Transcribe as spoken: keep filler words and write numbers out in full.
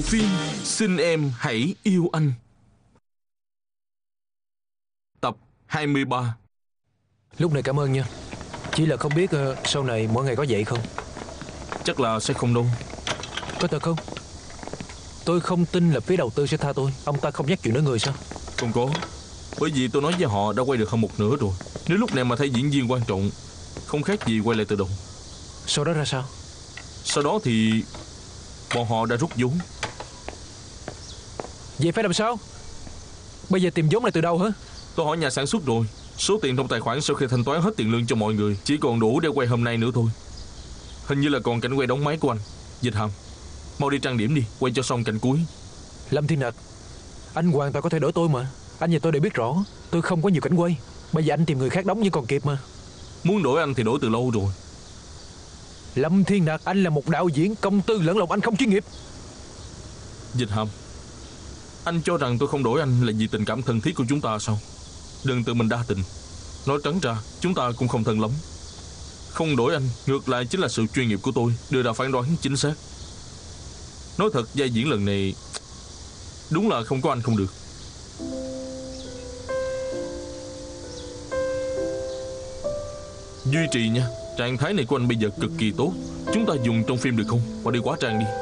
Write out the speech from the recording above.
phim Xin Em Hãy Yêu Anh, tập hai mươi ba. Lúc này cảm ơn nha. Chỉ là không biết uh, sau này mỗi ngày có vậy không? Chắc là sẽ không đâu. Có thật không? Tôi không tin là phía đầu tư sẽ tha tôi. Ông ta không nhắc chuyện nữa người sao? Không có. Bởi vì tôi nói với họ đã quay được hơn một nửa rồi. Nếu lúc này mà thấy diễn viên quan trọng, không khác gì quay lại từ đầu. Sau đó ra sao? Sau đó thì bọn họ đã rút vốn. Vậy phải làm sao? Bây giờ tìm vốn này từ đâu hả? Tôi hỏi nhà sản xuất rồi. Số tiền trong tài khoản sau khi thanh toán hết tiền lương cho mọi người chỉ còn đủ để quay hôm nay nữa thôi. Hình như là còn cảnh quay đóng máy của anh. Dịch Hàm, mau đi trang điểm đi, quay cho xong cảnh cuối. Lâm Thiên Nặc, anh hoàn toàn có thể đổi tôi mà. Anh và tôi đều biết rõ tôi không có nhiều cảnh quay. Bây giờ anh tìm người khác đóng nhưng còn kịp mà. Muốn đổi anh thì đổi từ lâu rồi. Lâm Thiên Nặc, anh là một đạo diễn, công tư lẫn lộn, anh không chuyên nghiệp. Dịch Hàm, anh cho rằng tôi không đổi anh là vì tình cảm thân thiết của chúng ta sao? Đừng tự mình đa tình. Nói trắng ra, chúng ta cũng không thân lắm. Không đổi anh, ngược lại chính là sự chuyên nghiệp của tôi đưa ra phán đoán chính xác. Nói thật, vai diễn lần này đúng là không có anh không được. Duy trì nha. Trạng thái này của anh bây giờ cực kỳ tốt. Chúng ta dùng trong phim được không? Và đi hóa trang đi.